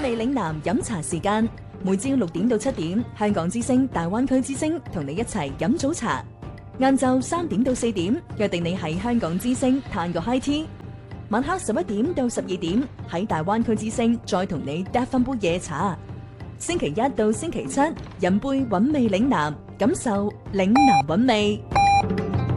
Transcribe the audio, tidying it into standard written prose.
味嶺南飲茶時間，每朝6點到7點，香港之聲、大灣區之聲同你一齊飲早茶。晏晝3點到4點，約定你喺香港之聲嘆個 high tea。晚黑11點到12點，喺大灣區之聲再同你嗒翻杯夜茶。星期一到星期七，飲杯韻味嶺南，感受嶺南韻味。